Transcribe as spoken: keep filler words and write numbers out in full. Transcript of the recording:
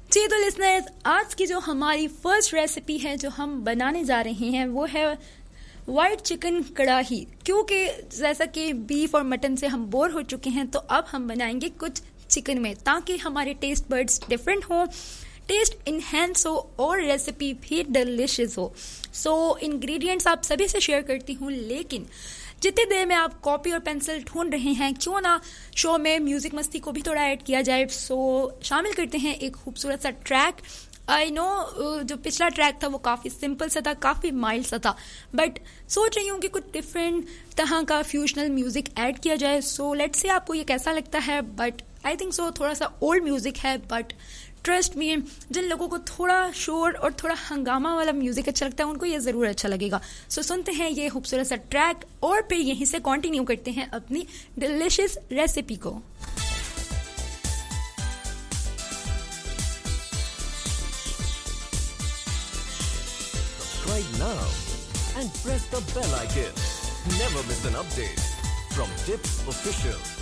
जी तो लिसनर्स, आज की जो हमारी फर्स्ट रेसिपी है जो हम बनाने जा रहे हैं वो है वाइट चिकन कढ़ाई। क्योंकि जैसा कि बीफ और मटन से हम बोर हो चुके हैं तो अब हम बनाएंगे कुछ चिकन में, ताकि हमारे टेस्ट बर्ड्स डिफरेंट हो, टेस्ट इनहेंस हो और रेसिपी भी डिलिशियस हो। सो so, इंग्रेडिएंट्स आप सभी से शेयर करती हूँ, लेकिन जितनी देर में आप कॉपी और पेंसिल ढूंढ रहे हैं, क्यों ना शो में म्यूजिक मस्ती को भी थोड़ा ऐड किया जाए। सो so, शामिल करते हैं एक खूबसूरत सा ट्रैक। आई नो जो पिछला ट्रैक था वो काफ़ी सिंपल सा था, काफ़ी माइल्ड सा था, बट सोच रही हूँ कि कुछ डिफरेंट तरह का फ्यूजनल म्यूजिक ऐड किया जाए। सो लेट्स से आपको ये कैसा लगता है, बट आई थिंक सो थोड़ा सा ओल्ड म्यूजिक है, बट ट्रस्ट मी, जिन लोगों को थोड़ा शोर और थोड़ा हंगामा वाला म्यूजिक अच्छा लगता है उनको ये ज़रूर अच्छा लगेगा। सो so, सुनते हैं ये खूबसूरत सा ट्रैक और फिर यहीं से कंटिन्यू करते हैं अपनी डिलिशियस रेसिपी को। Subscribe now and press the bell icon. Never miss an update from Tips Official.